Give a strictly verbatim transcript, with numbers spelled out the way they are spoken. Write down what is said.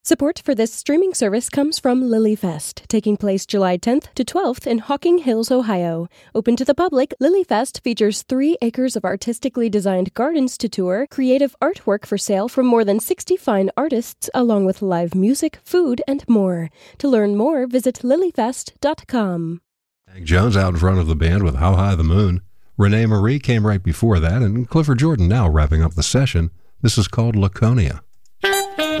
Support for this streaming service comes from LilyFest, taking place July tenth to twelfth in Hocking Hills, Ohio. Open to the public, LilyFest features three acres of artistically designed gardens to tour, creative artwork for sale from more than sixty fine artists, along with live music, food, and more. To learn more, visit lilyfest dot com. Hank Jones out in front of the band with How High the Moon. Renee Marie came right before that, and Clifford Jordan now wrapping up the session. This is called Laconia.